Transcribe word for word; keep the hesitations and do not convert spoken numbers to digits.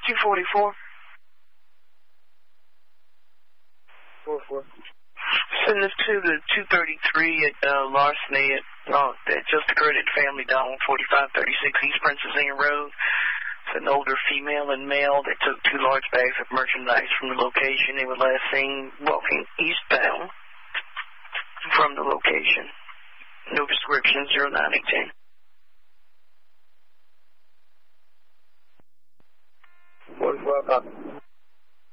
two forty-four. forty-four. Send this to the two thirty-three at uh, larceny at, uh, that just occurred at Family Dollar, forty-five thirty-six East Princess Anne Road. It's an older female and male that took two large bags of merchandise from the location. They were last seen walking eastbound from the location. No description, zero nine eight ten. forty-four, copy.